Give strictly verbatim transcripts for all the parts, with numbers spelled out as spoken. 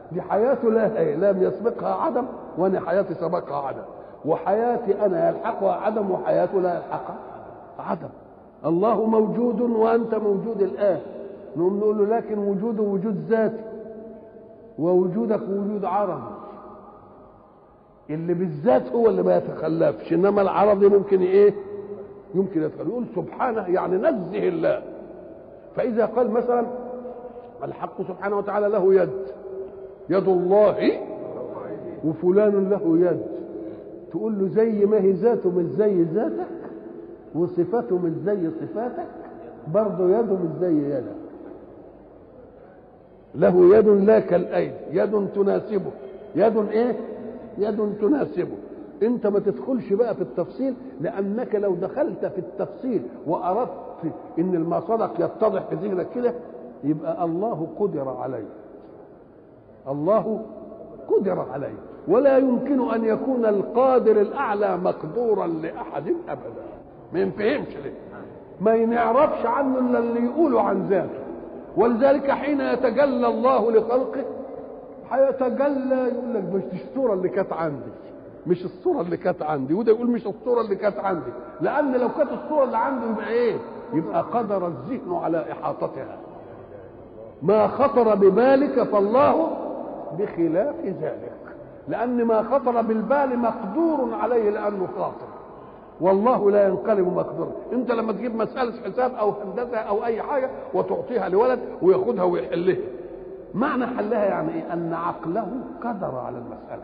دي حياته لا لم يسبقها عدم، وانا حياتي سبقها عدم، وحياتي انا يلحقها عدم وحياته لا يلحقها عدم. الله موجود وانت موجود الان، نقوم نقول له لكن وجوده وجود ذاتي ووجودك وجود عرضي، اللي بالذات هو اللي ما يتخلفش، انما العرضي ممكن ايه؟ يمكن يتخلف. يقول سبحانه يعني نزه الله. فاذا قال مثلا الحق سبحانه وتعالى له يد، يد الله وفلان له يد، تقول له زي ما هي ذاته مش زي ذاتك وصفاته مش زي صفاتك، برضه يده مش زي يدك. له يد لا كالايدي، يد تناسبه، يد ايه؟ يد تناسبه. انت ما تدخلش بقى في التفصيل، لانك لو دخلت في التفصيل واردت ان المصدق يتضح في ذهنك كده يبقى الله قدر عليه، الله قدر عليه، ولا يمكن ان يكون القادر الاعلى مقدورا لاحد ابدا. ما ينفهمش ليه؟ ما ينعرفش عنه الا اللي يقولوا عن ذاته. ولذلك حين يتجلى الله لخلقه هيتجلى يقول لك مش الصوره اللي كانت عندي، مش الصوره اللي كانت عندي، وده يقول مش الصوره اللي كانت عندي، لان لو كانت الصوره اللي عنده يبقى ايه؟ يبقى قدر الذهن على احاطتها. ما خطر ببالك فالله بخلاف ذلك، لان ما خطر بالبال مقدور عليه لانه خاطر، والله لا ينقلب مقدورا. انت لما تجيب مساله حساب او هندسه او اي حاجه وتعطيها لولد وياخدها ويحلها، معنى حلها يعني ايه؟ ان عقله قدر على المساله.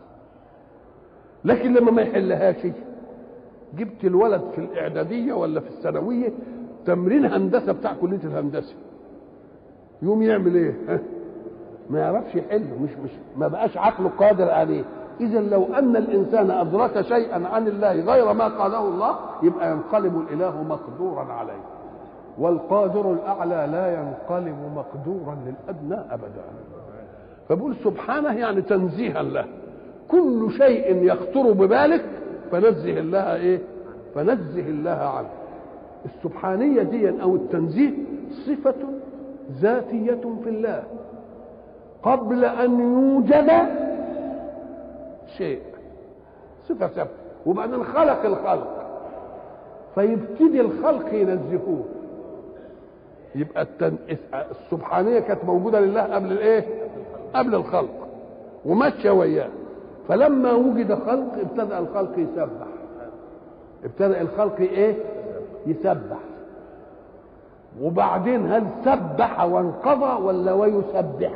لكن لما ما يحلهاش، جبت الولد في الاعداديه ولا في الثانويه تمرين هندسه بتاع كليه الهندسه، يوم يعمل ايه؟ ها؟ ما يعرفش يحله، مش مش ما بقاش عقله قادر عليه. اذا لو ان الانسان ادرك شيئا عن الله غير ما قاله الله يبقى ينقلب الاله مقدورا عليه، والقادر الاعلى لا ينقلب مقدورا للادنى ابدا. فبقول سبحانه يعني تنزيها له، كل شيء يخطر ببالك فنزه الله ايه؟ فنزه الله عنه. السبحانيه دي او التنزيه صفه ذاتيه في الله قبل ان يوجد شيء، صفه ثابته، وبعدين خلق الخلق فيبتدي الخلق ينزهوه. يبقى التن... السبحانيه كانت موجوده لله قبل الايه؟ قبل الخلق وماشيه وياه، فلما وجد خلق ابتدأ الخلق يسبح، ابتدأ الخلق ايه؟ يسبح. وبعدين هل سبح وانقضى ولا ويسبح؟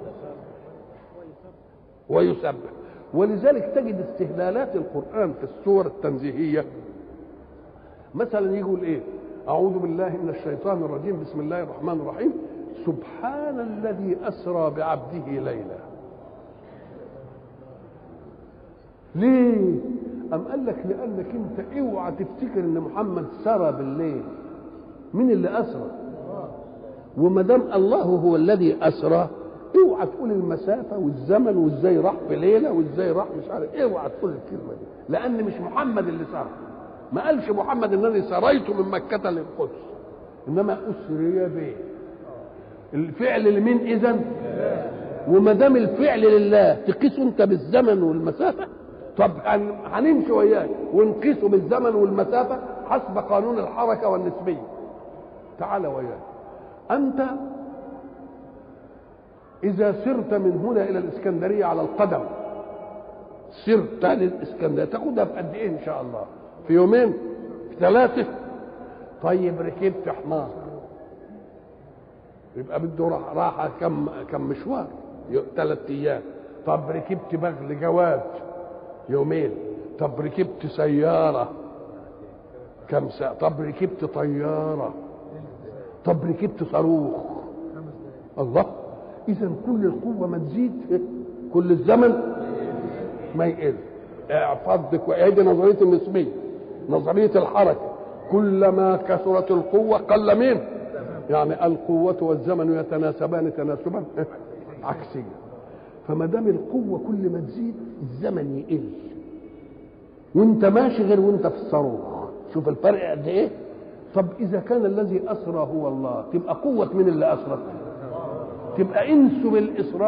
ويسبح. ولذلك تجد استهلالات القرآن في السور التنزيهية، مثلا يقول ايه؟ أعوذ بالله من الشيطان الرجيم، بسم الله الرحمن الرحيم، سبحان الذي أسرى بعبده ليلا. ليه؟ أم قال لك لأنك أنت اوعى تفتكر إن محمد سرى بالليل. مين اللي أسرى؟ وما دام الله هو الذي أسرى اوعى تقول المسافة والزمن وإزاي راح في ليلة وإزاي راح مش عارف، اوعى تقول الكلمة دي، لأن مش محمد اللي سرى. ما قالش محمد إنني سريت من مكة للقدس، إنما أسري به. الفعل لمين إذن؟ وما دام الفعل لله تقيسه أنت بالزمن والمسافة؟ طب هنمشي وياك ونقيسه بالزمن والمسافة حسب قانون الحركة والنسبية. تعال وياك، أنت إذا سرت من هنا إلى الإسكندرية على القدم، سرت للإسكندرية تاخدها في قد إيه إن شاء الله؟ في يومين؟ في ثلاثة؟ طيب ركبت حمار يبقى بده راحة كم كم مشوار؟ ثلاث أيام. طب ركبت بغل جواد يومين. طب ركبت سيارة كم ساعة؟ طب ركبت طيارة. طب ركبت صاروخ. الله، إذا كل القوة ما تزيد كل الزمن ما يقل. احفظك وإعد نظرية النسبية، نظرية الحركة، كلما كثرت القوة قل مين؟ يعني القوة والزمن يتناسبان تناسبا عكسيا. فما دام القوة كل ما تزيد الزمن يقل، وانت ماشي غير وانت في الصاروخ. شوف الفرق قد ايه. طب اذا كان الذي اسرى هو الله، تبقى قوة من اللي اسرى؟ تبقى انسب الاسراء